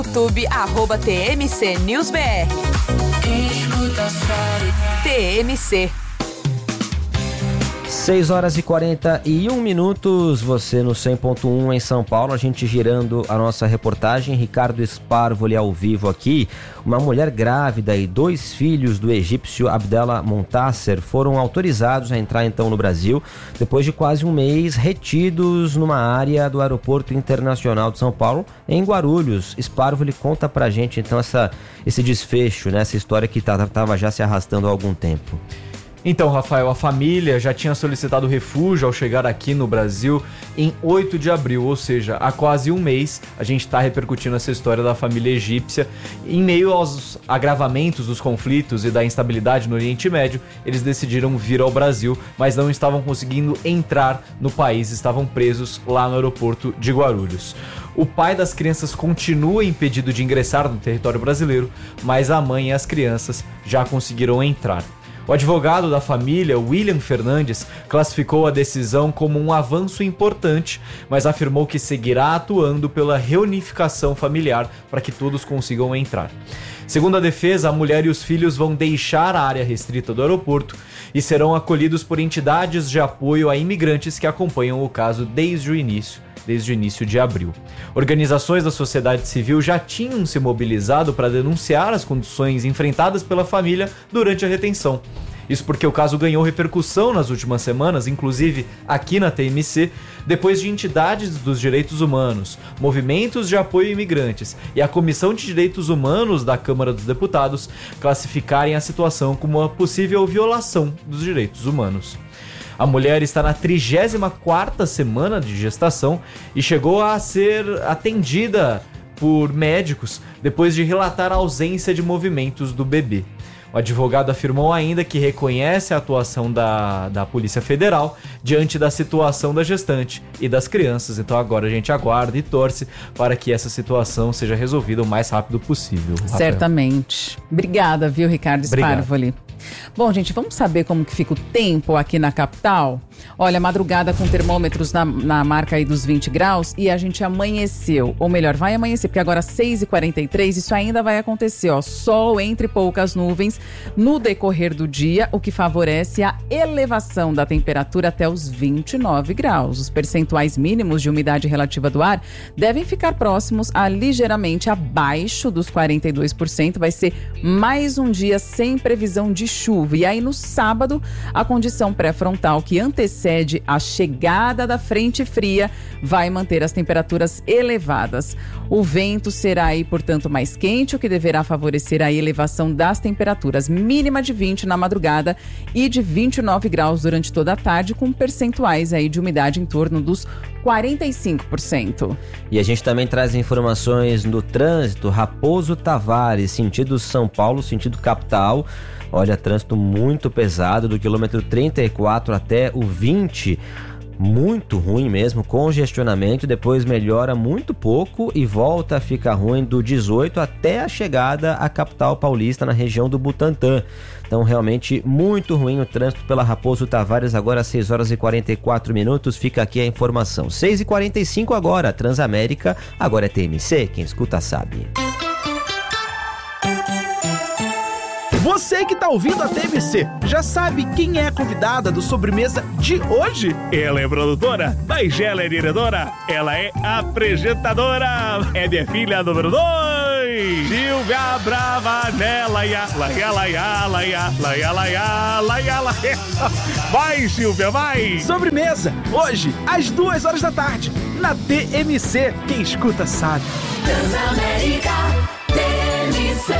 YouTube, @TMC News BR. TMC. 6h41, você no 100.1 em São Paulo, a gente girando a nossa reportagem. Ricardo Sparvoli ao vivo aqui. Uma mulher grávida e 2 filhos do egípcio Abdallah Montasser foram autorizados a entrar então no Brasil, depois de quase um mês retidos numa área do Aeroporto Internacional de São Paulo, em Guarulhos. Sparvoli, conta pra gente então esse desfecho, né? Essa história que estava já se arrastando há algum tempo. Então, Rafael, a família já tinha solicitado refúgio ao chegar aqui no Brasil em 8 de abril, ou seja, há quase um mês a gente está repercutindo essa história da família egípcia. Em meio aos agravamentos dos conflitos e da instabilidade no Oriente Médio, eles decidiram vir ao Brasil, mas não estavam conseguindo entrar no país, estavam presos lá no aeroporto de Guarulhos. O pai das crianças continua impedido de ingressar no território brasileiro, mas a mãe e as crianças já conseguiram entrar. O advogado da família, William Fernandes, classificou a decisão como um avanço importante, mas afirmou que seguirá atuando pela reunificação familiar para que todos consigam entrar. Segundo a defesa, a mulher e os filhos vão deixar a área restrita do aeroporto e serão acolhidos por entidades de apoio a imigrantes que acompanham o caso desde o início de abril. Organizações da sociedade civil já tinham se mobilizado para denunciar as condições enfrentadas pela família durante a retenção. Isso porque o caso ganhou repercussão nas últimas semanas, inclusive aqui na TMC, depois de entidades dos direitos humanos, movimentos de apoio a imigrantes e a Comissão de Direitos Humanos da Câmara dos Deputados classificarem a situação como uma possível violação dos direitos humanos. A mulher está na 34ª semana de gestação e chegou a ser atendida por médicos depois de relatar a ausência de movimentos do bebê. O advogado afirmou ainda que reconhece a atuação da Polícia Federal diante da situação da gestante e das crianças. Então agora a gente aguarda e torce para que essa situação seja resolvida o mais rápido possível. Rafael. Certamente. Obrigada, viu, Ricardo Sparvoli? Bom, gente, vamos saber como que fica o tempo aqui na capital? Olha, madrugada com termômetros na marca aí dos 20 graus e a gente amanheceu, ou melhor, vai amanhecer, porque agora 6h43, isso ainda vai acontecer, ó, sol entre poucas nuvens no decorrer do dia, o que favorece a elevação da temperatura até os 29 graus. Os percentuais mínimos de umidade relativa do ar devem ficar próximos a ligeiramente abaixo dos 42%, vai ser mais um dia sem previsão de chuva. E aí no sábado, a condição pré-frontal que antecede a chegada da frente fria vai manter as temperaturas elevadas. O vento será aí, portanto, mais quente, o que deverá favorecer a elevação das temperaturas, mínima de 20 na madrugada e de 29 graus durante toda a tarde, com percentuais aí de umidade em torno dos 45%. E a gente também traz informações do trânsito. Raposo Tavares, sentido São Paulo, sentido capital. Olha, trânsito muito pesado do quilômetro 34 até o 20. Muito ruim mesmo, congestionamento, depois melhora muito pouco e volta a ficar ruim do 18 até a chegada à capital paulista, na região do Butantã. Então realmente muito ruim o trânsito pela Raposo Tavares, agora às 6h44, fica aqui a informação. 6h45 agora, Transamérica, agora é TMC, quem escuta sabe. Você que tá ouvindo a TMC, já sabe quem é a convidada do Sobremesa de hoje? Ela é produtora, mas ela é diretora, ela é apresentadora, é minha filha número 2, Silvia Bravanella, vai Silvia, vai! Sobremesa, hoje, às 2h da tarde, na TMC, quem escuta sabe. Transamérica, TMC.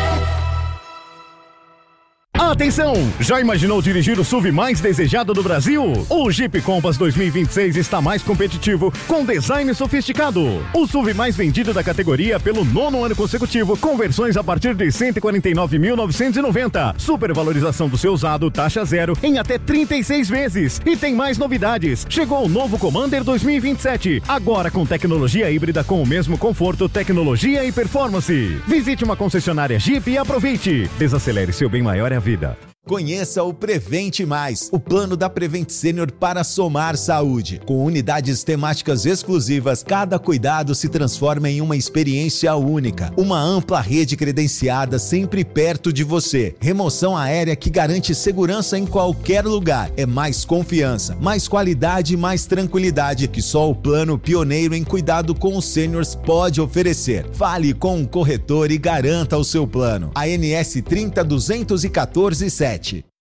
Atenção! Já imaginou dirigir o SUV mais desejado do Brasil? O Jeep Compass 2026 está mais competitivo, com design sofisticado. O SUV mais vendido da categoria pelo 9º ano consecutivo, com versões a partir de R$ 149.990. Supervalorização do seu usado, taxa zero, em até 36 vezes. E tem mais novidades. Chegou o novo Commander 2027, agora com tecnologia híbrida com o mesmo conforto, tecnologia e performance. Visite uma concessionária Jeep e aproveite. Desacelere, seu bem maior é a vida. Conheça o Prevente Mais, o plano da Prevent Senior para somar saúde. Com unidades temáticas exclusivas, cada cuidado se transforma em uma experiência única. Uma ampla rede credenciada sempre perto de você. Remoção aérea que garante segurança em qualquer lugar. É mais confiança, mais qualidade e mais tranquilidade que só o plano pioneiro em cuidado com os sêniors pode oferecer. Fale com um corretor e garanta o seu plano. ANS 30 214 7.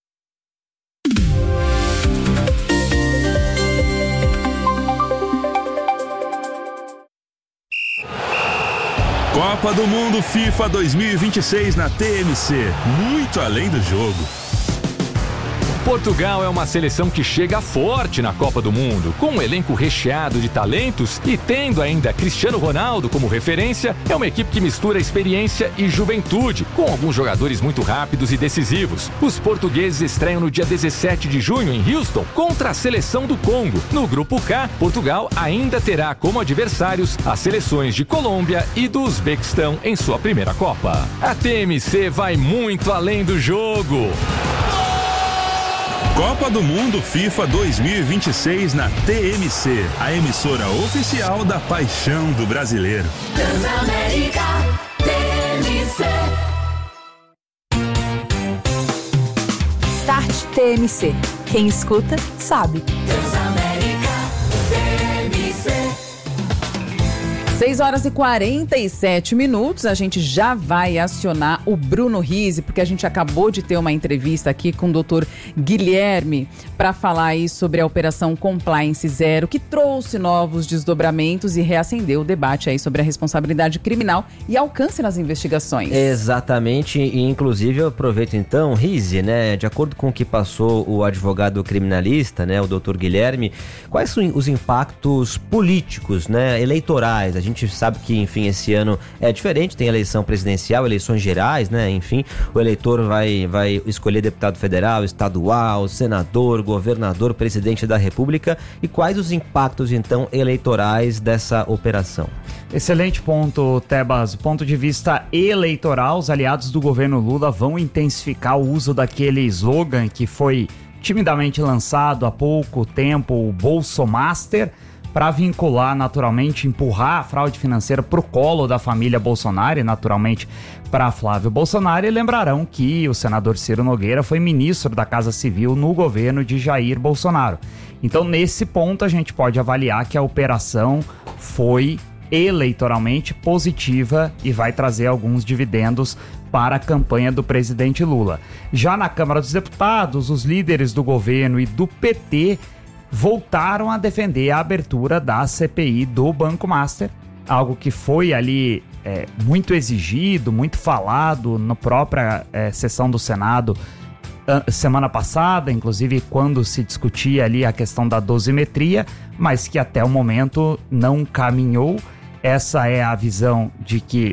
Copa do Mundo FIFA 2026 na TMC. Muito além do jogo. Portugal é uma seleção que chega forte na Copa do Mundo, com um elenco recheado de talentos e tendo ainda Cristiano Ronaldo como referência, é uma equipe que mistura experiência e juventude, com alguns jogadores muito rápidos e decisivos. Os portugueses estreiam no dia 17 de junho em Houston contra a seleção do Congo. No grupo K, Portugal ainda terá como adversários as seleções de Colômbia e do Uzbequistão em sua primeira Copa. A TMC vai muito além do jogo. Copa do Mundo FIFA 2026 na TMC, a emissora oficial da paixão do brasileiro. Transamérica, TMC. Start TMC. Quem escuta, sabe. Transamérica, TMC. 6h47, a gente já vai acionar o Bruno Rizzi, porque a gente acabou de ter uma entrevista aqui com o Dr. Guilherme para falar aí sobre a Operação Compliance Zero, que trouxe novos desdobramentos e reacendeu o debate aí sobre a responsabilidade criminal e alcance nas investigações. Exatamente, e inclusive eu aproveito então, Rizzi, né, de acordo com o que passou o advogado criminalista, né, o Dr. Guilherme, quais são os impactos políticos, né, eleitorais? A gente sabe que, enfim, esse ano é diferente, tem eleição presidencial, eleições gerais, né? Enfim, o eleitor vai escolher deputado federal, estadual, senador, governador, presidente da República. E quais os impactos, então, eleitorais dessa operação? Excelente ponto, Tebas. Do ponto de vista eleitoral, os aliados do governo Lula vão intensificar o uso daquele slogan que foi timidamente lançado há pouco tempo, o Bolsomaster, para vincular, naturalmente, empurrar a fraude financeira para o colo da família Bolsonaro e, naturalmente, para Flávio Bolsonaro. E lembrarão que o senador Ciro Nogueira foi ministro da Casa Civil no governo de Jair Bolsonaro. Então, nesse ponto, a gente pode avaliar que a operação foi eleitoralmente positiva e vai trazer alguns dividendos para a campanha do presidente Lula. Já na Câmara dos Deputados, os líderes do governo e do PT voltaram a defender a abertura da CPI do Banco Master, algo que foi ali muito exigido, muito falado na própria sessão do Senado semana passada, inclusive quando se discutia ali a questão da dosimetria, mas que até o momento não caminhou. Essa é a visão de que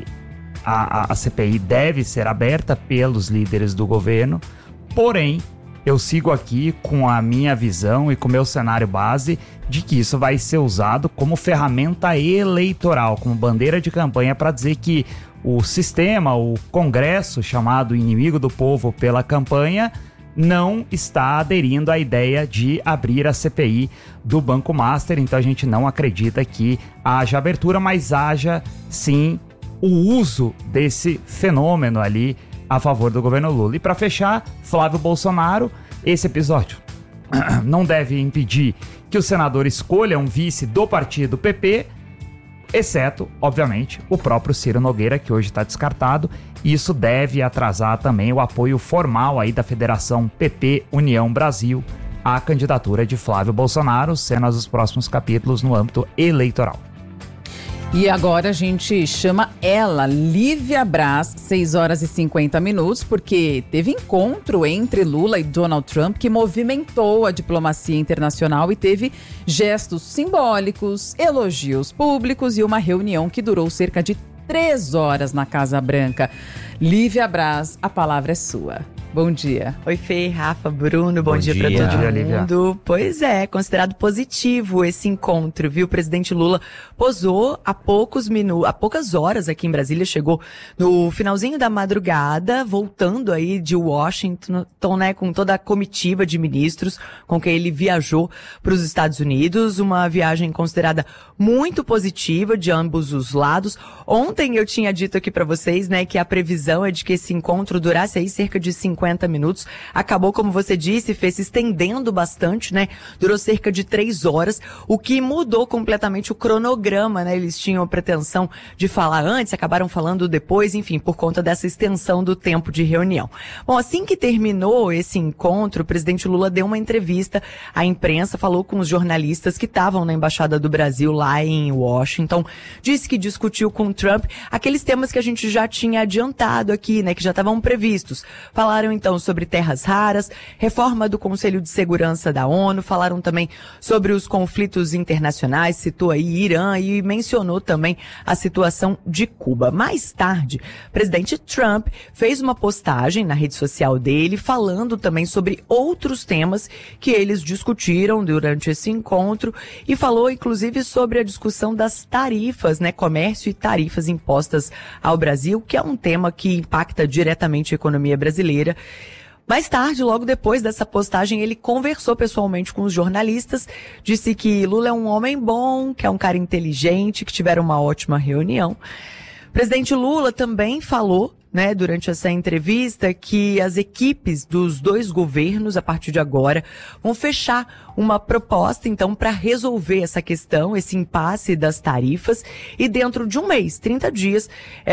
a CPI deve ser aberta pelos líderes do governo, porém, eu sigo aqui com a minha visão e com o meu cenário base de que isso vai ser usado como ferramenta eleitoral, como bandeira de campanha para dizer que o sistema, o Congresso, chamado inimigo do povo pela campanha, não está aderindo à ideia de abrir a CPI do Banco Master. Então a gente não acredita que haja abertura, mas haja sim o uso desse fenômeno ali a favor do governo Lula. E para fechar, Flávio Bolsonaro, esse episódio não deve impedir que o senador escolha um vice do partido PP, exceto, obviamente, o próprio Ciro Nogueira, que hoje está descartado. Isso deve atrasar também o apoio formal aí da Federação PP União Brasil à candidatura de Flávio Bolsonaro, cenas dos próximos capítulos no âmbito eleitoral. E agora a gente chama ela, Lívia Braz, 6h50, porque teve encontro entre Lula e Donald Trump que movimentou a diplomacia internacional e teve gestos simbólicos, elogios públicos e uma reunião que durou cerca de 3 horas na Casa Branca. Lívia Braz, a palavra é sua. Bom dia. Oi, Fê, Rafa, Bruno, bom dia pra todo mundo. Pois é, considerado positivo esse encontro, viu? O presidente Lula posou há poucas horas aqui em Brasília, chegou no finalzinho da madrugada, voltando aí de Washington, né, com toda a comitiva de ministros com quem ele viajou para os Estados Unidos, uma viagem considerada muito positiva de ambos os lados. Ontem eu tinha dito aqui para vocês, né, que a previsão é de que esse encontro durasse aí cerca de 50 minutos. Acabou, como você disse, Fê, se estendendo bastante, né? Durou cerca de 3 horas, o que mudou completamente o cronograma, né? Eles tinham a pretensão de falar antes, acabaram falando depois, enfim, por conta dessa extensão do tempo de reunião. Bom, assim que terminou esse encontro, o presidente Lula deu uma entrevista à imprensa, falou com os jornalistas que estavam na Embaixada do Brasil lá em Washington, disse que discutiu com Trump aqueles temas que a gente já tinha adiantado aqui, né? Que já estavam previstos. Falaram então sobre terras raras, reforma do Conselho de Segurança da ONU, falaram também sobre os conflitos internacionais, citou aí Irã e mencionou também a situação de Cuba. Mais tarde, o presidente Trump fez uma postagem na rede social dele falando também sobre outros temas que eles discutiram durante esse encontro e falou inclusive sobre a discussão das tarifas, né, comércio e tarifas impostas ao Brasil, que é um tema que impacta diretamente a economia brasileira. Mais tarde, logo depois dessa postagem, ele conversou pessoalmente com os jornalistas, disse que Lula é um homem bom, que é um cara inteligente, que tiveram uma ótima reunião. O presidente Lula também falou, né, durante essa entrevista, que as equipes dos dois governos, a partir de agora, vão fechar uma proposta, então, para resolver essa questão, esse impasse das tarifas, e dentro de um mês, 30 dias,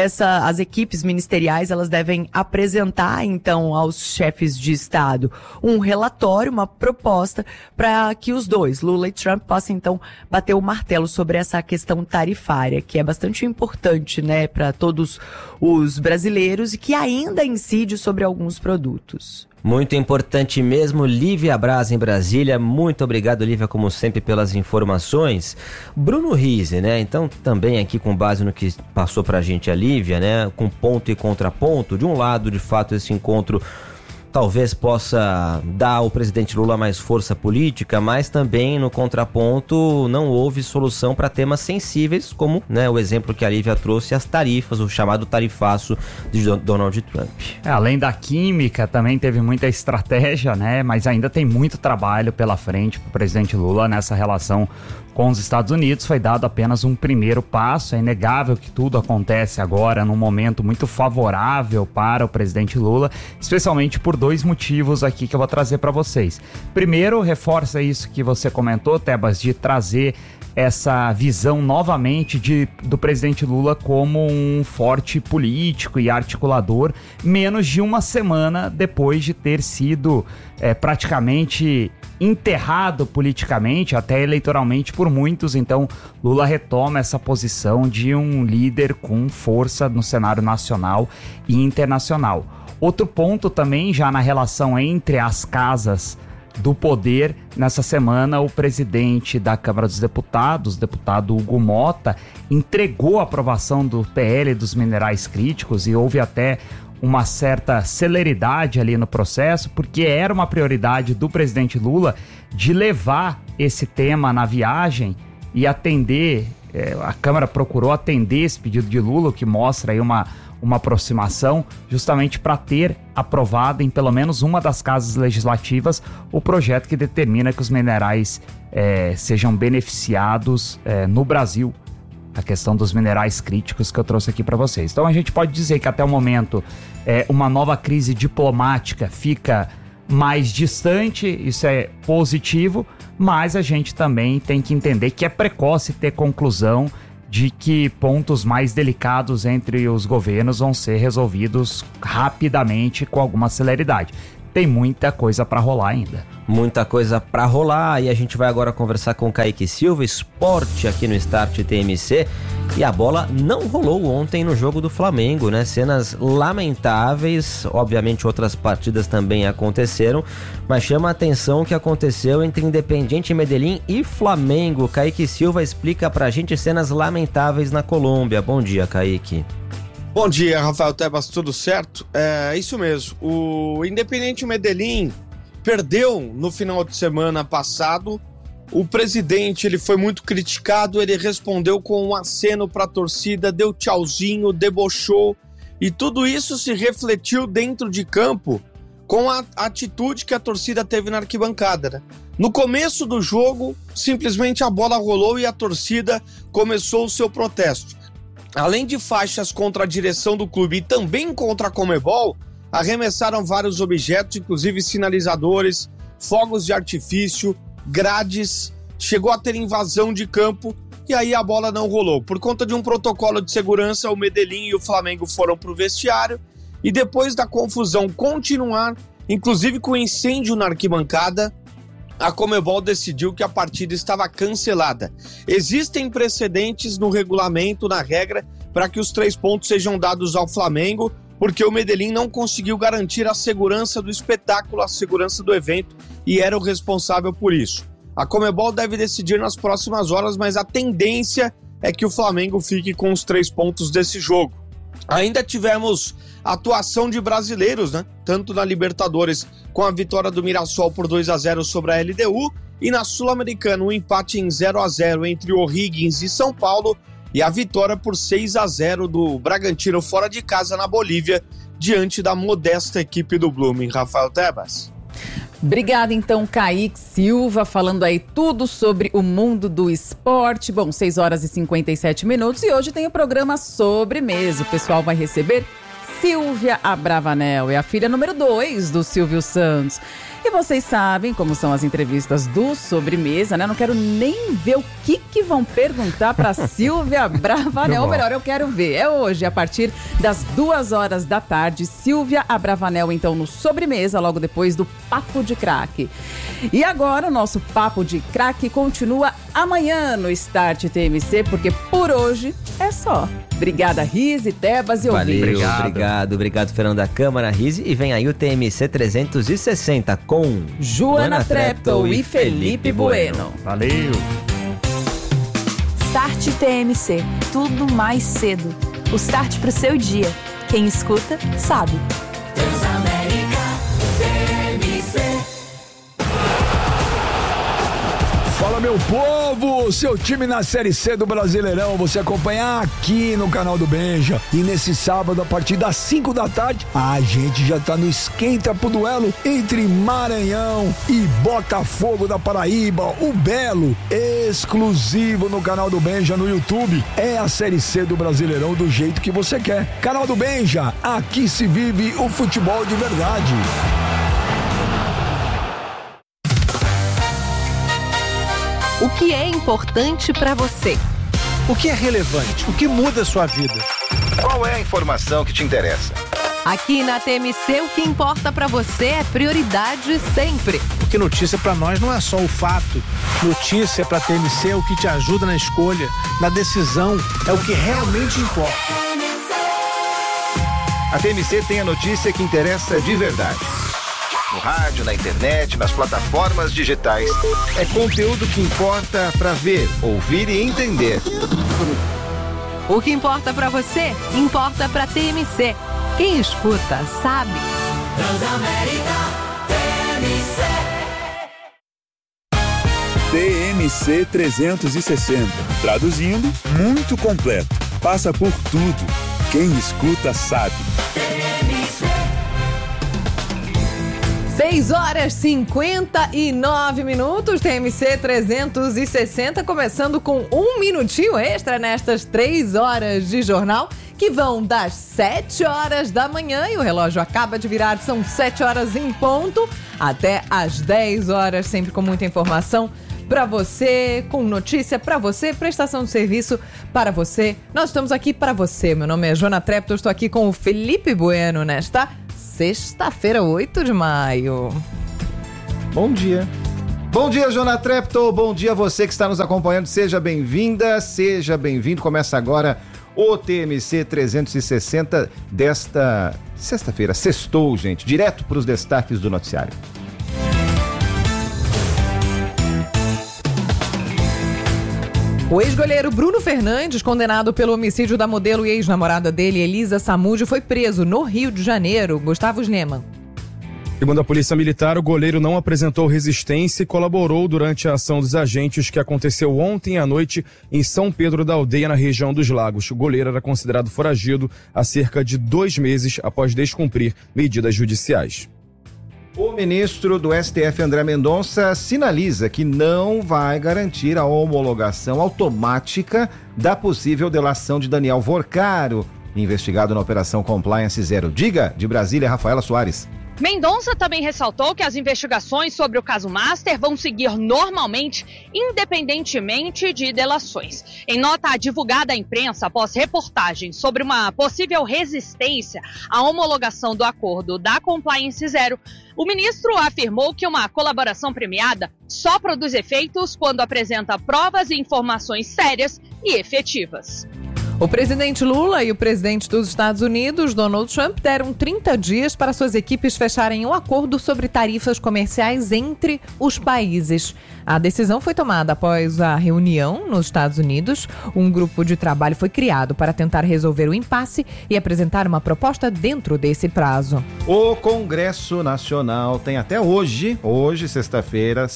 as equipes ministeriais, elas devem apresentar, então, aos chefes de Estado um relatório, uma proposta, para que os dois, Lula e Trump, possam, então, bater o martelo sobre essa questão tarifária, que é bastante importante, né, para todos os brasileiros e que ainda incide sobre alguns produtos. Muito importante mesmo. Lívia Braz em Brasília. Muito obrigado, Lívia, como sempre, pelas informações. Bruno Rizzi, né? Então, também aqui com base no que passou pra gente a Lívia, né? Com ponto e contraponto. De um lado, de fato, esse encontro talvez possa dar ao presidente Lula mais força política, mas também no contraponto não houve solução para temas sensíveis, como, né, o exemplo que a Lívia trouxe, as tarifas, o chamado tarifaço de Donald Trump. Além da química, também teve muita estratégia, né, mas ainda tem muito trabalho pela frente para o presidente Lula nessa relação com os Estados Unidos. Foi dado apenas um primeiro passo. É inegável que tudo acontece agora num momento muito favorável para o presidente Lula, especialmente por 2 motivos aqui que eu vou trazer para vocês. Primeiro, reforça isso que você comentou, Tebas, de trazer essa visão novamente do presidente Lula como um forte político e articulador, menos de uma semana depois de ter sido praticamente enterrado politicamente, até eleitoralmente por muitos. Então Lula retoma essa posição de um líder com força no cenário nacional e internacional. Outro ponto também, já na relação entre as casas do poder, nessa semana o presidente da Câmara dos Deputados, o deputado Hugo Mota, entregou a aprovação do PL dos minerais críticos e houve até uma certa celeridade ali no processo, porque era uma prioridade do presidente Lula de levar esse tema na viagem e atender, a Câmara procurou atender esse pedido de Lula, o que mostra aí uma aproximação, justamente para ter aprovado em pelo menos uma das casas legislativas o projeto que determina que os minerais sejam beneficiados no Brasil. A questão dos minerais críticos que eu trouxe aqui para vocês. Então a gente pode dizer que até o momento uma nova crise diplomática fica mais distante, isso é positivo, mas a gente também tem que entender que é precoce ter conclusão de que pontos mais delicados entre os governos vão ser resolvidos rapidamente, com alguma celeridade. Tem muita coisa para rolar ainda. Muita coisa para rolar, e a gente vai agora conversar com o Kaique Silva, esporte aqui no Start TMC. E a bola não rolou ontem no jogo do Flamengo, né? Cenas lamentáveis, obviamente outras partidas também aconteceram, mas chama a atenção o que aconteceu entre Independiente Medellín e Flamengo. Kaique Silva explica pra gente cenas lamentáveis na Colômbia. Bom dia, Kaique. Bom dia, Rafael Tebas, tudo certo? É isso mesmo, o Independiente Medellín perdeu no final de semana passado. O presidente, ele foi muito criticado, ele respondeu com um aceno para a torcida, deu tchauzinho, debochou, e tudo isso se refletiu dentro de campo com a atitude que a torcida teve na arquibancada, né? No começo do jogo, simplesmente a bola rolou e a torcida começou o seu protesto. Além de faixas contra a direção do clube e também contra a Conmebol, arremessaram vários objetos, inclusive sinalizadores, fogos de artifício, grades, chegou a ter invasão de campo e aí a bola não rolou. Por conta de um protocolo de segurança, o Medellín e o Flamengo foram para o vestiário e depois da confusão continuar, inclusive com incêndio na arquibancada, a Conmebol decidiu que a partida estava cancelada. Existem precedentes no regulamento, na regra, para que os 3 pontos sejam dados ao Flamengo, porque o Medellín não conseguiu garantir a segurança do espetáculo, a segurança do evento, e era o responsável por isso. A Conmebol deve decidir nas próximas horas, mas a tendência é que o Flamengo fique com os 3 pontos desse jogo. Ainda tivemos atuação de brasileiros, né? Tanto na Libertadores, com a vitória do Mirassol por 2-0 sobre a LDU, e na Sul-Americana, um empate em 0-0 entre o O'Higgins e São Paulo, e a vitória por 6-0 do Bragantino fora de casa na Bolívia, diante da modesta equipe do Blooming. Rafael Tebas. Obrigada, então, Kaique Silva, falando aí tudo sobre o mundo do esporte. Bom, 6h57, e hoje tem o programa Sobremesa. O pessoal vai receber Silvia Abravanel, é a filha número 2 do Silvio Santos. E vocês sabem como são as entrevistas do Sobremesa, né? Não quero nem ver o que vão perguntar para Silvia Abravanel. Ou melhor, eu quero ver. É hoje, a partir das 2h da tarde. Silvia Abravanel, então, no Sobremesa, logo depois do Papo de Craque. E agora o nosso Papo de Craque continua amanhã no Start TMC, porque por hoje é só. Obrigada, Rise, Tebas e ouvintes. Valeu, obrigado, Fernanda Câmara, Rise. E vem aí o TMC 360 com Joana Treptow e Felipe Bueno. Valeu. Start TMC, tudo mais cedo. O start pro seu dia. Quem escuta, sabe. Transamérica TMC. Fala, meu povo! Seu time na Série C do Brasileirão, você acompanha aqui no canal do Benja. E nesse sábado, a partir das 5 da tarde, a gente já tá no esquenta pro duelo entre Maranhão e Botafogo da Paraíba, o Belo, exclusivo no canal do Benja no YouTube. É a Série C do Brasileirão do jeito que você quer. Canal do Benja, aqui se vive o futebol de verdade. O que é importante para você? O que é relevante? O que muda a sua vida? Qual é a informação que te interessa? Aqui na TMC, o que importa para você é prioridade sempre. Porque notícia para nós não é só o fato. Notícia para a TMC é o que te ajuda na escolha, na decisão, é o que realmente importa. A TMC tem a notícia que interessa de verdade. No rádio, na internet, nas plataformas digitais. É conteúdo que importa para ver, ouvir e entender. O que importa para você, importa para TMC. Quem escuta, sabe. Transamérica TMC. TMC 360. Traduzindo, muito completo. Passa por tudo. Quem escuta, sabe. 6h59, TMC 360, começando com um minutinho extra nestas 3 horas de jornal, que vão das 7 horas da manhã, e o relógio acaba de virar, são 7 horas em ponto, até às 10 horas, sempre com muita informação para você, com notícia para você, prestação de serviço para você. Nós estamos aqui para você. Meu nome é Joana Treptow, estou aqui com o Felipe Bueno nesta sexta-feira, 8 de maio. Bom dia. Bom dia, Joana Treptow. Bom dia a você que está nos acompanhando. Seja bem-vinda, seja bem-vindo. Começa agora o TMC 360 desta sexta-feira. Sextou, gente. Direto para os destaques do noticiário. O ex-goleiro Bruno Fernandes, condenado pelo homicídio da modelo e ex-namorada dele, Elisa Samúdio, foi preso no Rio de Janeiro. Gustavo Sleman. Segundo a Polícia Militar, o goleiro não apresentou resistência e colaborou durante a ação dos agentes que aconteceu ontem à noite em São Pedro da Aldeia, na região dos Lagos. O goleiro era considerado foragido há cerca de 2 meses após descumprir medidas judiciais. O ministro do STF, André Mendonça, sinaliza que não vai garantir a homologação automática da possível delação de Daniel Vorcaro, investigado na Operação Compliance Zero. Diga, de Brasília, Rafaela Soares. Mendonça também ressaltou que as investigações sobre o caso Master vão seguir normalmente, independentemente de delações. Em nota divulgada à imprensa após reportagem sobre uma possível resistência à homologação do acordo da Compliance Zero, o ministro afirmou que uma colaboração premiada só produz efeitos quando apresenta provas e informações sérias e efetivas. O presidente Lula e o presidente dos Estados Unidos, Donald Trump, deram 30 dias para suas equipes fecharem um acordo sobre tarifas comerciais entre os países. A decisão foi tomada após a reunião nos Estados Unidos. Um grupo de trabalho foi criado para tentar resolver o impasse e apresentar uma proposta dentro desse prazo. O Congresso Nacional tem até hoje, sexta-feira,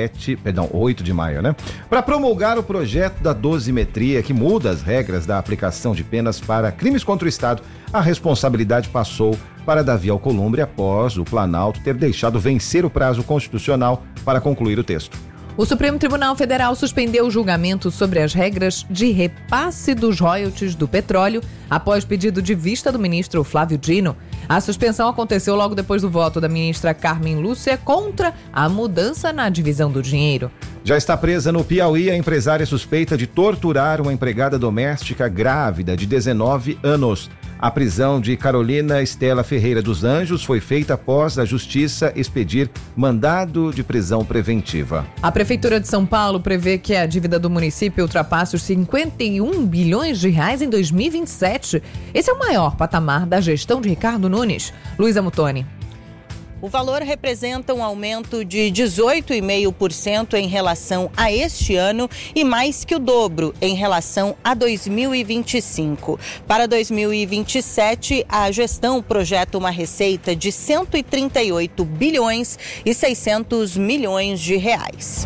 8 de maio, né? Para promulgar o projeto da dosimetria, que muda as regras da aplicação de penas para crimes contra o Estado. A responsabilidade passou para Davi Alcolumbre após o Planalto ter deixado vencer o prazo constitucional para concluir o texto. O Supremo Tribunal Federal suspendeu o julgamento sobre as regras de repasse dos royalties do petróleo após pedido de vista do ministro Flávio Dino. A suspensão aconteceu logo depois do voto da ministra Carmen Lúcia contra a mudança na divisão do dinheiro. Já está presa no Piauí a empresária suspeita de torturar uma empregada doméstica grávida de 19 anos. A prisão de Carolina Estela Ferreira dos Anjos foi feita após a Justiça expedir mandado de prisão preventiva. A Prefeitura de São Paulo prevê que a dívida do município ultrapasse os 51 bilhões de reais em 2027. Esse é o maior patamar da gestão de Ricardo Nunes. Luísa Mutoni. O valor representa um aumento de 18,5% em relação a este ano e mais que o dobro em relação a 2025. Para 2027, a gestão projeta uma receita de 138 bilhões e 600 milhões de reais.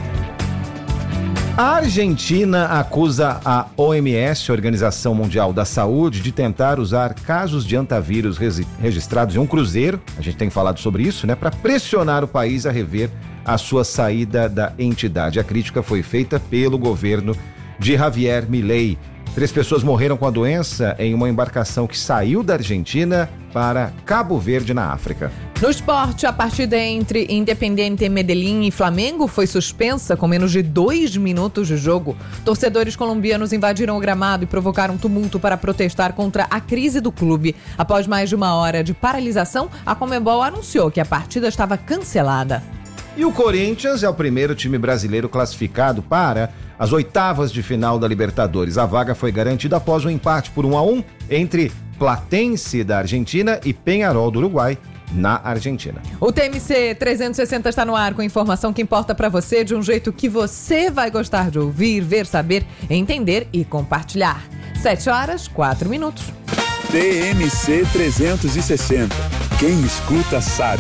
A Argentina acusa a OMS, Organização Mundial da Saúde, de tentar usar casos de antavírus registrados em um cruzeiro, a gente tem falado sobre isso, né, para pressionar o país a rever a sua saída da entidade. A crítica foi feita pelo governo de Javier Milei. 3 pessoas morreram com a doença em uma embarcação que saiu da Argentina para Cabo Verde, na África. No esporte, a partida entre Independiente Medellín e Flamengo foi suspensa com menos de 2 minutos de jogo. Torcedores colombianos invadiram o gramado e provocaram tumulto para protestar contra a crise do clube. Após mais de 1 hora de paralisação, a Conmebol anunciou que a partida estava cancelada. E o Corinthians é o primeiro time brasileiro classificado para as oitavas de final da Libertadores. A vaga foi garantida após um empate por 1-1 entre Platense da Argentina e Peñarol do Uruguai na Argentina. O TMC 360 está no ar com informação que importa para você de um jeito que você vai gostar de ouvir, ver, saber, entender e compartilhar. 7h04. TMC 360. Quem escuta sabe.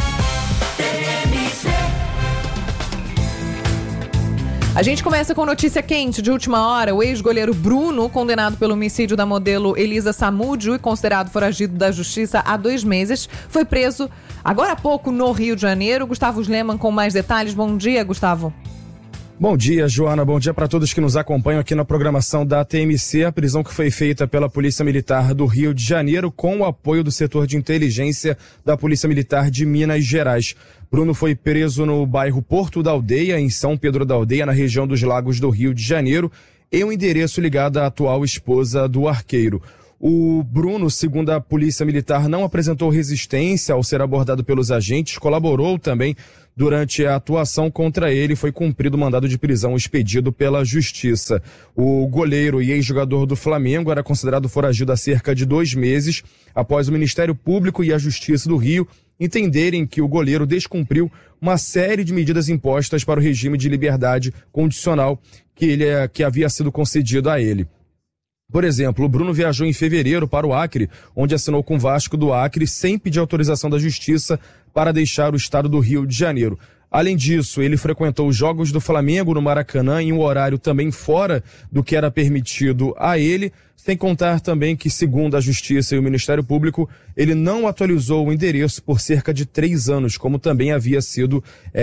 A gente começa com notícia quente de última hora. O ex-goleiro Bruno, condenado pelo homicídio da modelo Elisa Samúdio e considerado foragido da justiça há 2 meses, foi preso agora há pouco no Rio de Janeiro. Gustavo Sleman com mais detalhes. Bom dia, Gustavo. Bom dia, Joana. Bom dia para todos que nos acompanham aqui na programação da TMC. A prisão que foi feita pela Polícia Militar do Rio de Janeiro com o apoio do setor de inteligência da Polícia Militar de Minas Gerais. Bruno foi preso no bairro Porto da Aldeia, em São Pedro da Aldeia, na região dos Lagos do Rio de Janeiro, em um endereço ligado à atual esposa do arqueiro. O Bruno, segundo a Polícia Militar, não apresentou resistência ao ser abordado pelos agentes, colaborou também durante a atuação contra ele, foi cumprido o mandado de prisão expedido pela Justiça. O goleiro e ex-jogador do Flamengo era considerado foragido há cerca de 2 meses, após o Ministério Público e a Justiça do Rio entenderem que o goleiro descumpriu uma série de medidas impostas para o regime de liberdade condicional que havia sido concedido a ele. Por exemplo, o Bruno viajou em fevereiro para o Acre, onde assinou com o Vasco do Acre sem pedir autorização da Justiça para deixar o estado do Rio de Janeiro. Além disso, ele frequentou os jogos do Flamengo no Maracanã em um horário também fora do que era permitido a ele, sem contar também que, segundo a Justiça e o Ministério Público, ele não atualizou o endereço por cerca de 3 anos, como também havia sido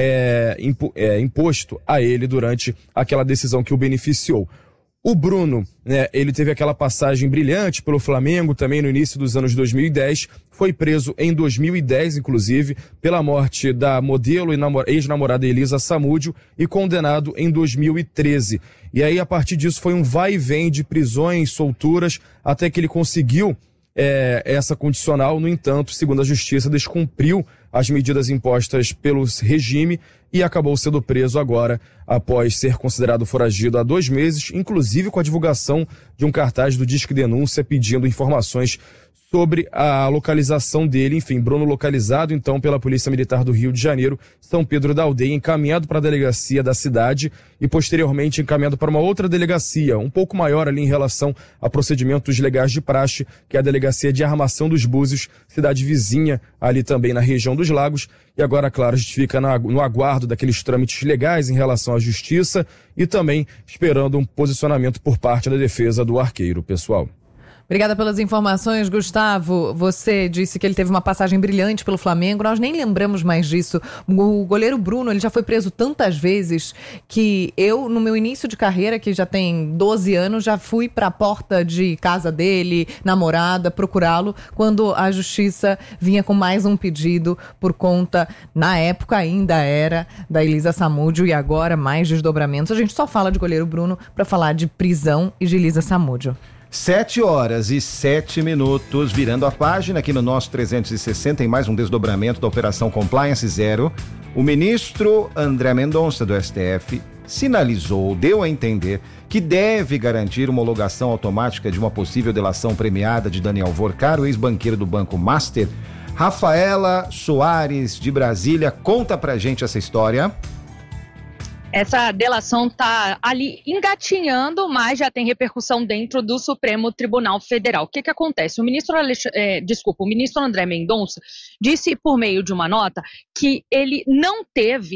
imposto a ele durante aquela decisão que o beneficiou. O Bruno, ele teve aquela passagem brilhante pelo Flamengo também no início dos anos 2010, foi preso em 2010, inclusive, pela morte da modelo e ex-namorada Elisa Samúdio e condenado em 2013. E aí, a partir disso, foi um vai e vem de prisões, solturas, até que ele conseguiu essa condicional. No entanto, segundo a Justiça, descumpriu as medidas impostas pelo regime e acabou sendo preso agora após ser considerado foragido há 2 meses, inclusive com a divulgação de um cartaz do Disque Denúncia pedindo informações sobre a localização dele. Enfim, Bruno localizado então pela Polícia Militar do Rio de Janeiro, São Pedro da Aldeia, encaminhado para a delegacia da cidade e posteriormente encaminhado para uma outra delegacia, um pouco maior ali em relação a procedimentos legais de praxe, que é a Delegacia de Armação dos Búzios, cidade vizinha ali também na região dos Lagos. E agora, claro, a gente fica no aguardo daqueles trâmites legais em relação à Justiça e também esperando um posicionamento por parte da defesa do arqueiro, pessoal. Obrigada pelas informações, Gustavo. Você disse que ele teve uma passagem brilhante pelo Flamengo. Nós nem lembramos mais disso. O goleiro Bruno, ele já foi preso tantas vezes que eu, no meu início de carreira, que já tem 12 anos, já fui para a porta de casa dele, namorada, procurá-lo, quando a Justiça vinha com mais um pedido por conta, na época ainda era, da Elisa Samúdio, e agora mais desdobramentos. A gente só fala de goleiro Bruno para falar de prisão e de Elisa Samúdio. 7h07, virando a página aqui no nosso 360 em mais um desdobramento da Operação Compliance Zero. O ministro André Mendonça do STF sinalizou, deu a entender que deve garantir homologação automática de uma possível delação premiada de Daniel Vorcaro, ex-banqueiro do Banco Master. Rafaela Soares de Brasília, conta pra gente essa história. Essa delação está ali engatinhando, mas já tem repercussão dentro do Supremo Tribunal Federal. O que acontece? O ministro André Mendonça disse por meio de uma nota que ele não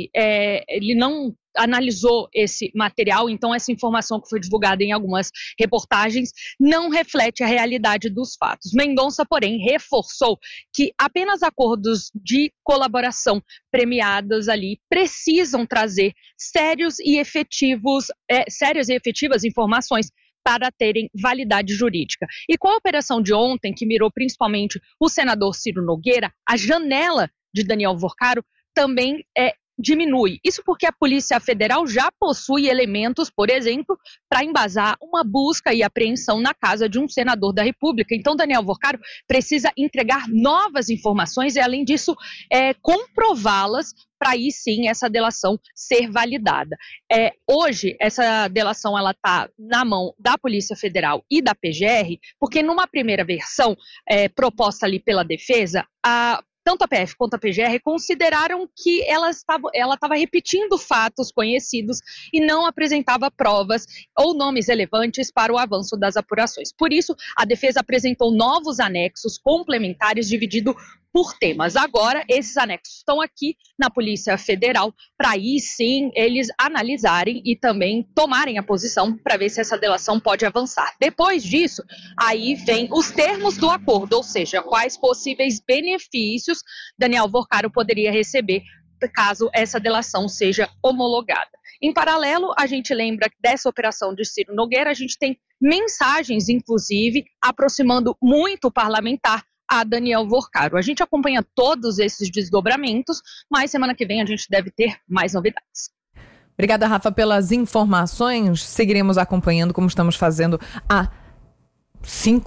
analisou esse material, então essa informação que foi divulgada em algumas reportagens não reflete a realidade dos fatos. Mendonça, porém, reforçou que apenas acordos de colaboração premiados ali precisam trazer sérias e efetivas informações para terem validade jurídica. E com a operação de ontem, que mirou principalmente o senador Ciro Nogueira, a janela de Daniel Vorcaro também diminui. Isso porque a Polícia Federal já possui elementos, por exemplo, para embasar uma busca e apreensão na casa de um senador da República. Então, Daniel Vorcaro precisa entregar novas informações e, além disso, comprová-las para aí sim essa delação ser validada. Hoje, essa delação está na mão da Polícia Federal e da PGR, porque numa primeira versão proposta ali pela defesa, tanto a PF quanto a PGR consideraram que ela estava repetindo fatos conhecidos e não apresentava provas ou nomes relevantes para o avanço das apurações. Por isso, a defesa apresentou novos anexos complementares divididos por temas. Agora, esses anexos estão aqui na Polícia Federal para aí sim eles analisarem e também tomarem a posição para ver se essa delação pode avançar. Depois disso, aí vem os termos do acordo, ou seja, quais possíveis benefícios Daniel Vorcaro poderia receber caso essa delação seja homologada. Em paralelo, a gente lembra dessa operação de Ciro Nogueira, a gente tem mensagens, inclusive, aproximando muito o parlamentar a Daniel Vorcaro. A gente acompanha todos esses desdobramentos, mas semana que vem a gente deve ter mais novidades. Obrigada, Rafa, pelas informações. Seguiremos acompanhando como estamos fazendo há 5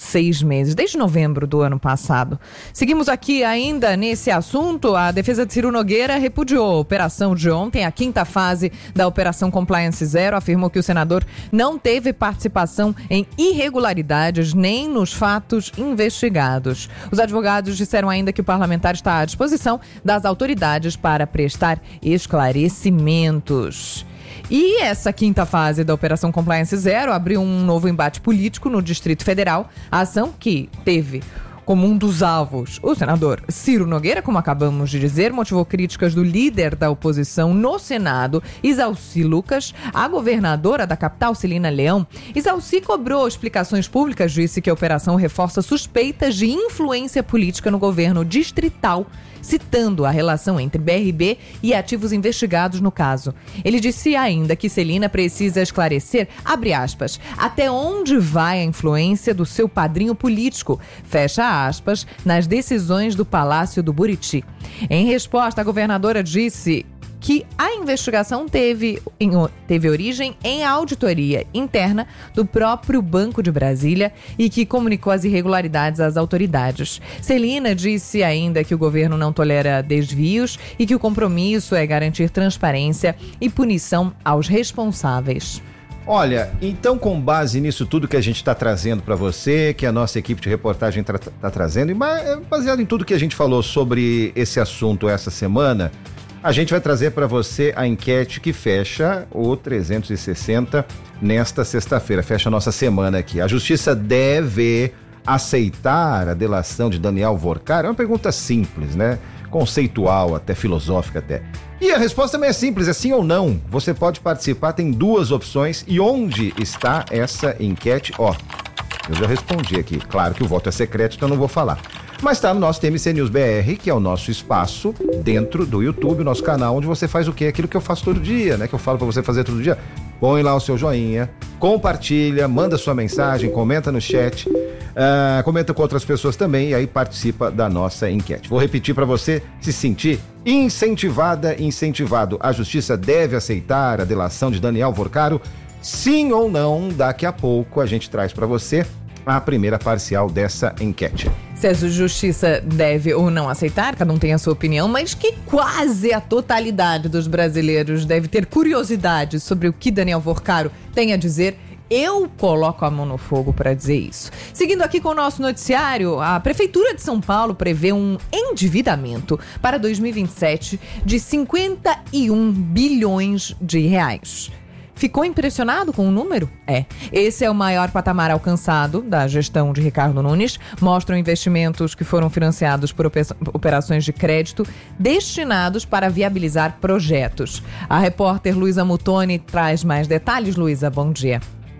6 meses, desde novembro do ano passado. Seguimos aqui ainda nesse assunto. A defesa de Ciro Nogueira repudiou a operação de ontem, a 5ª fase da Operação Compliance Zero, afirmou que o senador não teve participação em irregularidades nem nos fatos investigados. Os advogados disseram ainda que o parlamentar está à disposição das autoridades para prestar esclarecimentos. E essa 5ª fase da Operação Compliance Zero abriu um novo embate político no Distrito Federal. A ação que teve como um dos alvos o senador Ciro Nogueira, como acabamos de dizer, motivou críticas do líder da oposição no Senado, Isalci Lucas, à governadora da capital, Celina Leão. Isalci cobrou explicações públicas, disse que a operação reforça suspeitas de influência política no governo distrital, citando a relação entre BRB e ativos investigados no caso. Ele disse ainda que Celina precisa esclarecer, abre aspas, até onde vai a influência do seu padrinho político, fecha aspas, nas decisões do Palácio do Buriti. Em resposta, a governadora disse que a investigação teve origem em auditoria interna do próprio Banco de Brasília e que comunicou as irregularidades às autoridades. Celina disse ainda que o governo não tolera desvios e que o compromisso é garantir transparência e punição aos responsáveis. Olha, então com base nisso tudo que a gente está trazendo para você, que a nossa equipe de reportagem está trazendo, e baseado em tudo que a gente falou sobre esse assunto essa semana, a gente vai trazer para você a enquete que fecha o 360 nesta sexta-feira, fecha a nossa semana aqui. A Justiça deve aceitar a delação de Daniel Vorcar? É uma pergunta simples, né? Conceitual, até filosófica até. E a resposta também é simples, é sim ou não. Você pode participar, tem 2 opções. E onde está essa enquete? Ó, eu já respondi aqui. Claro que o voto é secreto, então eu não vou falar. Mas está no nosso TMC News BR, que é o nosso espaço dentro do YouTube, nosso canal, onde você faz o quê? Aquilo que eu faço todo dia, né? Que eu falo para você fazer todo dia. Põe lá o seu joinha, compartilha, manda sua mensagem, comenta no chat, comenta com outras pessoas também e aí participa da nossa enquete. Vou repetir para você se sentir incentivado. A Justiça deve aceitar a delação de Daniel Vorcaro? Sim ou não? Daqui a pouco a gente traz para você a primeira parcial dessa enquete. Se a Justiça deve ou não aceitar, cada um tem a sua opinião, mas que quase a totalidade dos brasileiros deve ter curiosidade sobre o que Daniel Vorcaro tem a dizer. Eu coloco a mão no fogo para dizer isso. Seguindo aqui com o nosso noticiário, a Prefeitura de São Paulo prevê um endividamento para 2027 de 51 bilhões de reais. Ficou impressionado com o número? Esse é o maior patamar alcançado da gestão de Ricardo Nunes. Mostram investimentos que foram financiados por operações de crédito destinados para viabilizar projetos. A repórter Luísa Mutoni traz mais detalhes. Luísa, bom dia.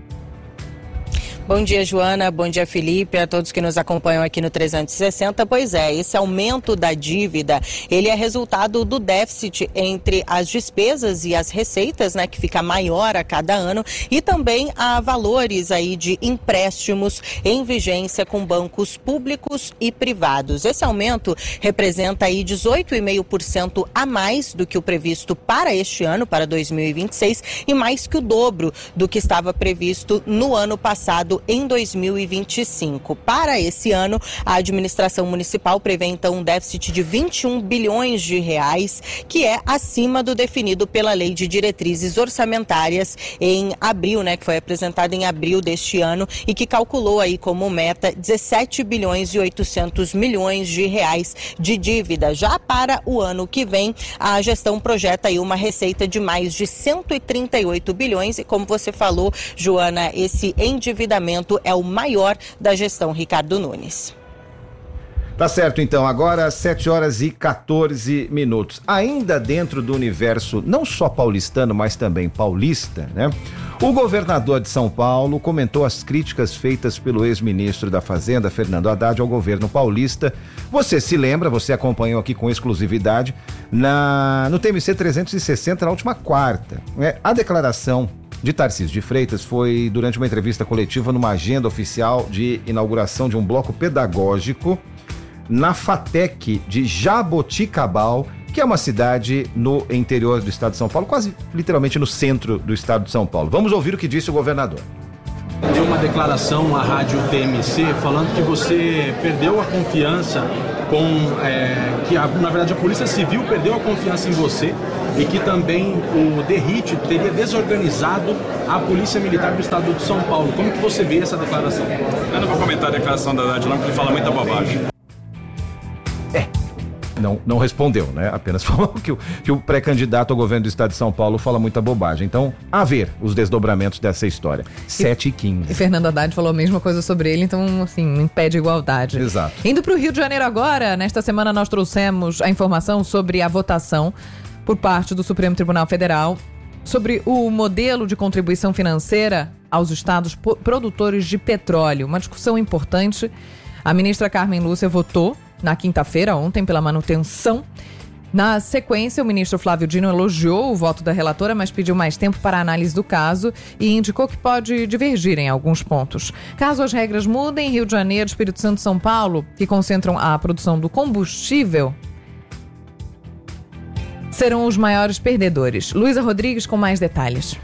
Bom dia, Joana. Bom dia, Felipe, a todos que nos acompanham aqui no 360. Pois é, esse aumento da dívida, ele é resultado do déficit entre as despesas e as receitas, né, que fica maior a cada ano, e também há valores aí de empréstimos em vigência com bancos públicos e privados. Esse aumento representa aí 18,5% a mais do que o previsto para este ano, para 2026, e mais que o dobro do que estava previsto no ano passado, em 2025. Para esse ano, a administração municipal prevê então um déficit de 21 bilhões de reais, que é acima do definido pela Lei de Diretrizes Orçamentárias em abril, né, que foi apresentada em abril deste ano e que calculou aí como meta 17 bilhões e 800 milhões de reais de dívida. Já para o ano que vem, a gestão projeta aí uma receita de mais de 138 bilhões e, como você falou, Joana, esse endividamento é o maior da gestão Ricardo Nunes. Tá certo, então, agora 7h14. Ainda dentro do universo não só paulistano, mas também paulista, né? O governador de São Paulo comentou as críticas feitas pelo ex-ministro da Fazenda, Fernando Haddad, ao governo paulista. Você se lembra, você acompanhou aqui com exclusividade no TMC 360 na última quarta, né? A declaração de Tarcísio de Freitas foi durante uma entrevista coletiva numa agenda oficial de inauguração de um bloco pedagógico na FATEC de Jaboticabal, que é uma cidade no interior do estado de São Paulo, quase literalmente no centro do estado de São Paulo. Vamos ouvir o que disse o governador. De um uma declaração à rádio TMC falando que você perdeu a confiança na verdade a Polícia Civil perdeu a confiança em você e que também o DERIT teria desorganizado a Polícia Militar do Estado de São Paulo. Como que você vê essa declaração? Eu não vou comentar a declaração da Haddad não, porque ele fala muita bobagem. Não respondeu, né? Apenas falou que o pré-candidato ao governo do estado de São Paulo fala muita bobagem. Então, a ver os desdobramentos dessa história. 7h15. E Fernando Haddad falou a mesma coisa sobre ele, então, assim, não impede a igualdade. Exato. Indo para o Rio de Janeiro agora, nesta semana nós trouxemos a informação sobre a votação por parte do Supremo Tribunal Federal sobre o modelo de contribuição financeira aos estados produtores de petróleo. Uma discussão importante. A ministra Carmen Lúcia votou na quinta-feira, ontem, pela manutenção. Na sequência, o ministro Flávio Dino elogiou o voto da relatora, mas pediu mais tempo para a análise do caso e indicou que pode divergir em alguns pontos. Caso as regras mudem, Rio de Janeiro, Espírito Santo e São Paulo, que concentram a produção do combustível, serão os maiores perdedores. Luísa Rodrigues com mais detalhes.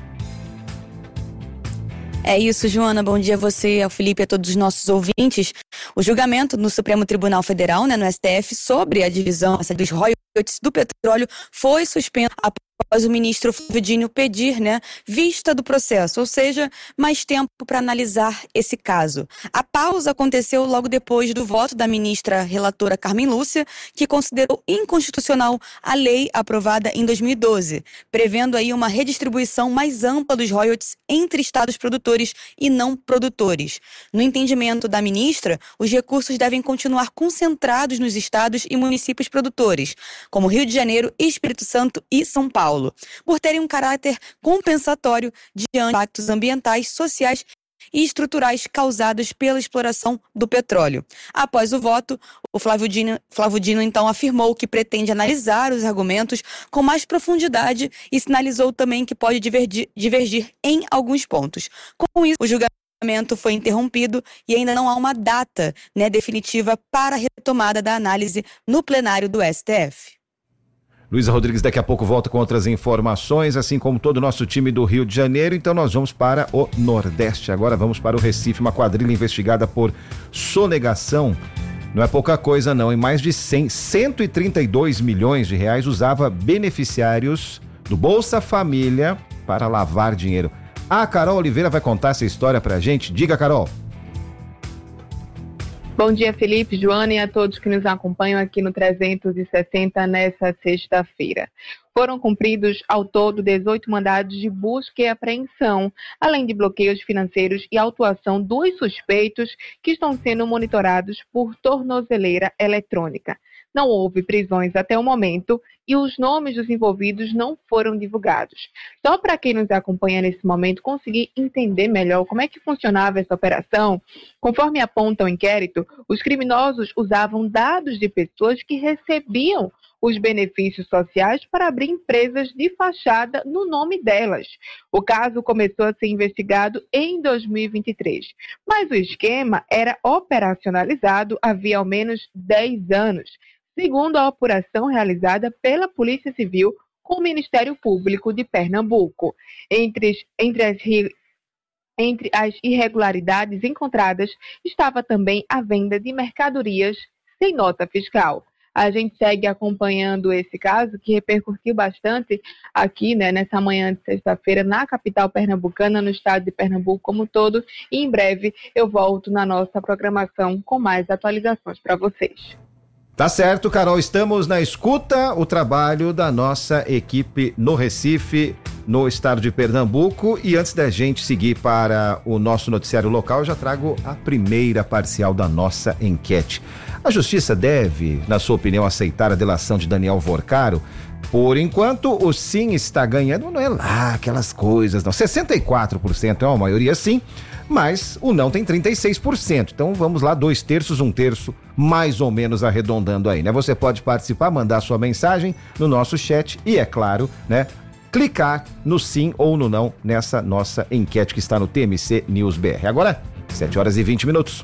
É isso, Joana. Bom dia a você, ao Felipe e a todos os nossos ouvintes. O julgamento no Supremo Tribunal Federal, no STF, sobre a divisão dos royalties do petróleo foi suspenso após o ministro Flávio Dino pedir, vista do processo, ou seja, mais tempo para analisar esse caso. A pausa aconteceu logo depois do voto da ministra relatora Carmen Lúcia, que considerou inconstitucional a lei aprovada em 2012, prevendo aí uma redistribuição mais ampla dos royalties entre estados produtores e não produtores. No entendimento da ministra, os recursos devem continuar concentrados nos estados e municípios produtores, como Rio de Janeiro, Espírito Santo e São Paulo, por terem um caráter compensatório diante de impactos ambientais, sociais e estruturais causados pela exploração do petróleo. Após o voto, o Flávio Dino então afirmou que pretende analisar os argumentos com mais profundidade e sinalizou também que pode divergir em alguns pontos. Com isso, o julgamento foi interrompido e ainda não há uma data definitiva para a retomada da análise no plenário do STF. Luísa Rodrigues daqui a pouco volta com outras informações, assim como todo o nosso time do Rio de Janeiro. Então nós vamos para o Nordeste. Agora vamos para o Recife, uma quadrilha investigada por sonegação. Não é pouca coisa não, em mais de 132 milhões de reais usava beneficiários do Bolsa Família para lavar dinheiro. A Carol Oliveira vai contar essa história pra gente. Diga, Carol. Bom dia, Felipe, Joana e a todos que nos acompanham aqui no 360 nessa sexta-feira. Foram cumpridos ao todo 18 mandados de busca e apreensão, além de bloqueios financeiros e autuação dos suspeitos que estão sendo monitorados por tornozeleira eletrônica. Não houve prisões até o momento e os nomes dos envolvidos não foram divulgados. Só para quem nos acompanha nesse momento conseguir entender melhor como é que funcionava essa operação, conforme aponta o inquérito, os criminosos usavam dados de pessoas que recebiam os benefícios sociais para abrir empresas de fachada no nome delas. O caso começou a ser investigado em 2023, mas o esquema era operacionalizado havia ao menos 10 anos, segundo a apuração realizada pela Polícia Civil com o Ministério Público de Pernambuco. Entre as irregularidades encontradas estava também a venda de mercadorias sem nota fiscal. A gente segue acompanhando esse caso, que repercutiu bastante aqui, nessa manhã de sexta-feira, na capital pernambucana, no estado de Pernambuco como um todo. E em breve eu volto na nossa programação com mais atualizações para vocês. Tá certo, Carol, estamos na escuta, o trabalho da nossa equipe no Recife, no estado de Pernambuco. E antes da gente seguir para o nosso noticiário local, eu já trago a primeira parcial da nossa enquete. A justiça deve, na sua opinião, aceitar a delação de Daniel Vorcaro? Por enquanto, o sim está ganhando, não é lá aquelas coisas, não. 64% é uma maioria sim, mas o não tem 36%. Então vamos lá, 2/3, 1/3, mais ou menos arredondando aí, Você pode participar, mandar sua mensagem no nosso chat e, é claro, clicar no sim ou no não nessa nossa enquete que está no TMC News BR. Agora, 7h20.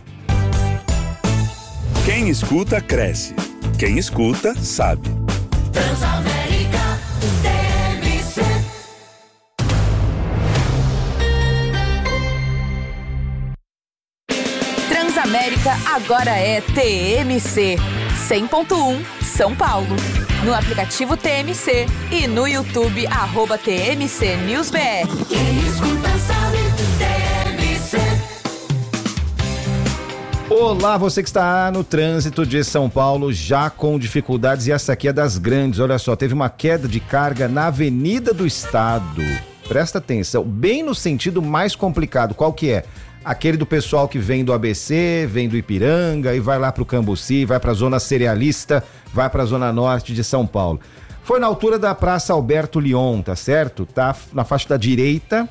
Quem escuta, cresce. Quem escuta, sabe. Transamérica TMC. Transamérica agora é TMC 100.1 São Paulo. No aplicativo TMC e no YouTube @TMC News BR. Quem escuta sabe, TMC. Olá, você que está no trânsito de São Paulo já com dificuldades, e essa aqui é das grandes. Olha só, teve uma queda de carga na Avenida do Estado. Presta atenção, bem no sentido mais complicado. Qual que é? Aquele do pessoal que vem do ABC, vem do Ipiranga e vai lá pro Cambuci, vai pra zona cerealista, vai pra zona norte de São Paulo. Foi na altura da Praça Alberto Lyon, tá certo? Tá na faixa da direita.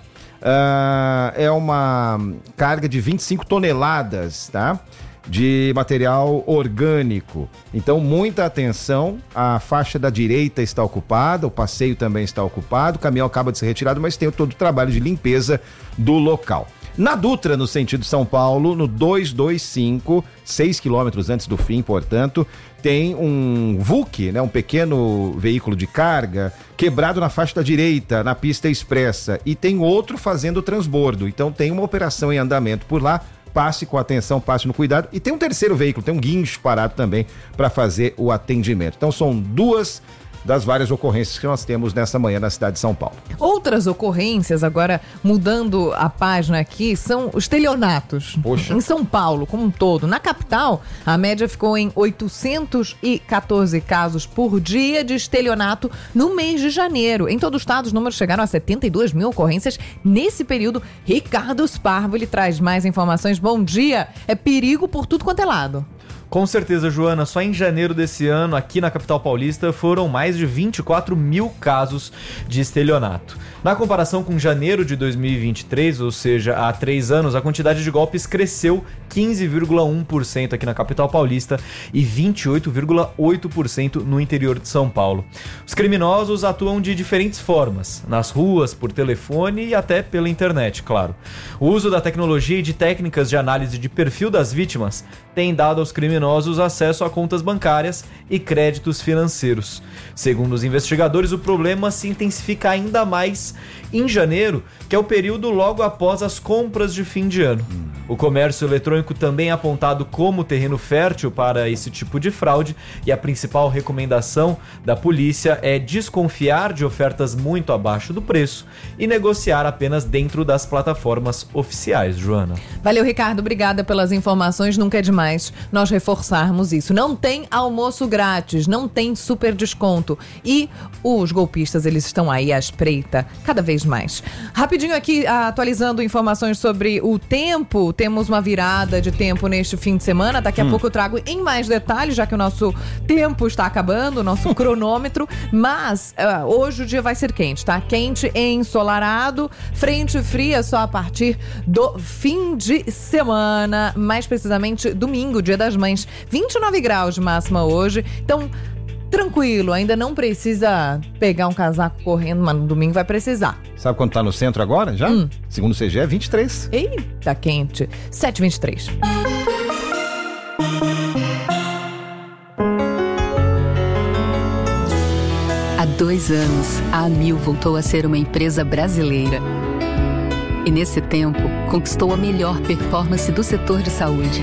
É uma carga de 25 toneladas, tá? De material orgânico. Então, muita atenção, a faixa da direita está ocupada, o passeio também está ocupado, o caminhão acaba de ser retirado, mas tem todo o trabalho de limpeza do local. Na Dutra, no sentido São Paulo, no 225, 6 quilômetros antes do fim, portanto, tem um VUC, né, um pequeno veículo de carga, quebrado na faixa da direita, na pista expressa, e tem outro fazendo transbordo. Então tem uma operação em andamento por lá. Passe com atenção, passe no cuidado. E tem um terceiro veículo, tem um guincho parado também para fazer o atendimento. Então são duas das várias ocorrências que nós temos nessa manhã na cidade de São Paulo. Outras ocorrências, agora mudando a página aqui, são os estelionatos. Poxa. Em São Paulo, como um todo. Na capital, a média ficou em 814 casos por dia de estelionato no mês de janeiro. Em todo o estado, os números chegaram a 72 mil ocorrências nesse período. Ricardo Sparvo, ele traz mais informações. Bom dia. É perigo por tudo quanto é lado. Com certeza, Joana. Só em janeiro desse ano, aqui na capital paulista, foram mais de 24 mil casos de estelionato. Na comparação com janeiro de 2023, ou seja, há 3 anos, a quantidade de golpes cresceu 15,1% aqui na capital paulista e 28,8% no interior de São Paulo. Os criminosos atuam de diferentes formas, nas ruas, por telefone e até pela internet, claro. O uso da tecnologia e de técnicas de análise de perfil das vítimas tem dado aos criminosos acesso a contas bancárias e créditos financeiros. Segundo os investigadores, o problema se intensifica ainda mais em janeiro, que é o período logo após as compras de fim de ano. O comércio eletrônico também é apontado como terreno fértil para esse tipo de fraude, e a principal recomendação da polícia é desconfiar de ofertas muito abaixo do preço e negociar apenas dentro das plataformas oficiais, Joana. Valeu, Ricardo. Obrigada pelas informações. Nunca é demais nós reforçarmos isso. Não tem almoço grátis, não tem super desconto. E os golpistas, eles estão aí à espreita cada vez mais. Rapidinho aqui, atualizando informações sobre o tempo. Temos uma virada de tempo neste fim de semana. Daqui a pouco eu trago em mais detalhes, já que o nosso tempo está acabando, o nosso cronômetro. Mas hoje o dia vai ser quente, tá? Quente e ensolarado. Frente fria só a partir do fim de semana. Mais precisamente domingo, Dia das Mães. 29 graus de máxima hoje. Então, tranquilo, ainda não precisa pegar um casaco correndo, mas no domingo vai precisar. Sabe quanto tá no centro agora já? Segundo o CGE, é 23. Eita, quente. 7h23. Há 2 anos, a Amil voltou a ser uma empresa brasileira. E nesse tempo, conquistou a melhor performance do setor de saúde.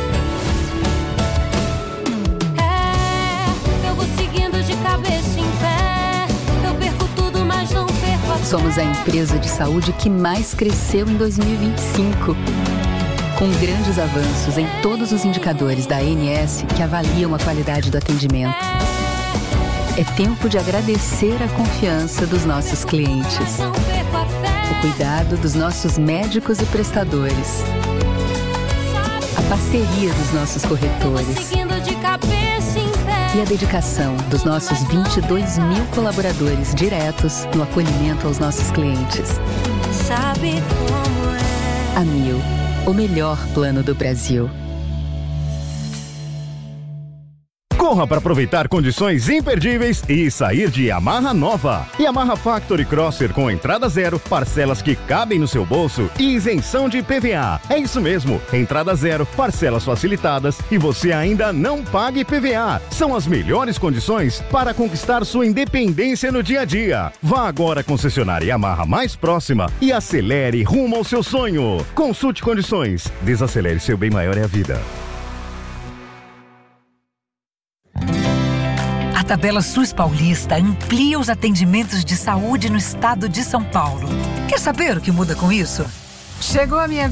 Eu vou seguindo de cabeça em pé. Eu perco tudo, mas não perco a fé. Somos a empresa de saúde que mais cresceu em 2025. Com grandes avanços em todos os indicadores da ANS que avaliam a qualidade do atendimento. É tempo de agradecer a confiança dos nossos clientes. O cuidado dos nossos médicos e prestadores. A parceria dos nossos corretores. E a dedicação dos nossos 22 mil colaboradores diretos no acolhimento aos nossos clientes. Sabe como é? Amil, o melhor plano do Brasil. Corra para aproveitar condições imperdíveis e sair de Yamaha nova. Yamaha Factory Crosser com entrada zero, parcelas que cabem no seu bolso e isenção de PVA. É isso mesmo, entrada zero, parcelas facilitadas e você ainda não paga IPVA. São as melhores condições para conquistar sua independência no dia a dia. Vá agora à concessionária Yamaha mais próxima e acelere rumo ao seu sonho. Consulte condições. Desacelere, seu bem maior é a vida. A tabela SUS Paulista amplia os atendimentos de saúde no estado de São Paulo. Quer saber o que muda com isso? Chegou a minha